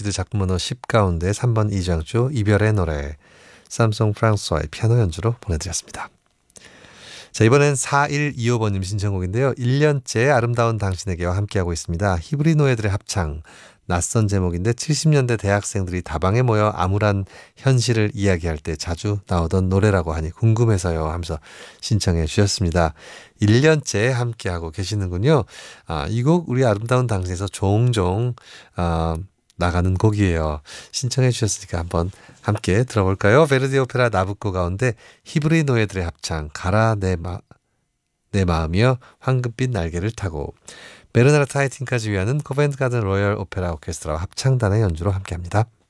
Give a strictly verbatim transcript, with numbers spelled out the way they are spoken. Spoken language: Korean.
에뛰드 작품 번호 십 가운데 삼 번 이장조 이별의 노래 삼송 프랑스와의 피아노 연주로 보내드렸습니다. 자, 이번엔 사일이오 번님 신청곡인데요. 일 년째 아름다운 당신에게와 함께하고 있습니다. 히브리 노예들의 합창. 낯선 제목인데 칠십 년대 대학생들이 다방에 모여 암울한 현실을 이야기할 때 자주 나오던 노래라고 하니 궁금해서요 하면서 신청해 주셨습니다. 일 년째 함께하고 계시는군요. 아, 이 곡 우리 아름다운 당신에서 종종 아, 나가는 곡이에요. 신청해 주셨으니까 한번 함께 들어볼까요? 베르디 오페라 나부코 가운데 히브리 노예들의 합창 가라 내, 마, 내 마음이여 황금빛 날개를 타고 베르나르트 하이틴까지 위하는 코벤트 가든 로열 오페라 오케스트라와 합창단의 연주로 함께합니다.